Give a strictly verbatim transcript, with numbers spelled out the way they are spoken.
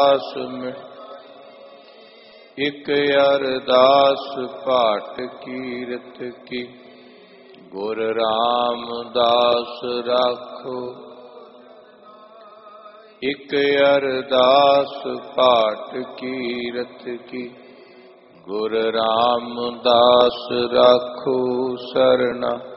ਦਾਸ ਮਿਟ ਇਕ ਅਰਦਾਸ ਭਾਟ ਕੀਰਤ ਕੀ ਗੁਰ ਰਾਮਦਾਸ ਰਾਖੋ। ਇਕ ਅਰਦਾਸ ਭਾਟ ਕੀਰਤ ਕੀ ਗੁਰ ਰਾਮਦਾਸ ਰਾਖੋ। ਸਰਨਾ